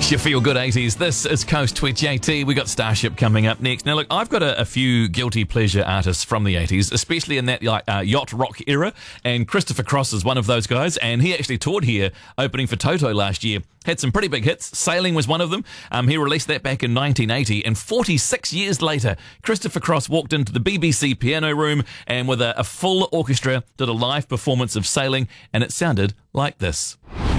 It's your Feel Good 80s. This is Coast 28. We got Starship coming up next. Now, look, I've got a few guilty pleasure artists from the 80s, especially in that yacht rock era, and Christopher Cross is one of those guys, and he actually toured here opening for Toto last year. Had some pretty big hits. Sailing was one of them. He released that back in 1980, and 46 years later, Christopher Cross walked into the BBC piano room and with a full orchestra did a live performance of Sailing, and it sounded like this.